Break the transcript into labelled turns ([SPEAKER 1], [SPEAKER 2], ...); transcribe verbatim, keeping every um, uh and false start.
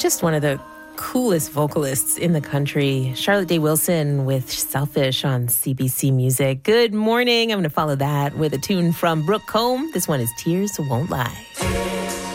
[SPEAKER 1] just one of the coolest vocalists in the country. Charlotte Day Wilson with Selfish on C B C Music. Good morning. I'm going to follow that with a tune from Brooke Combe. This one is Tears Won't Lie.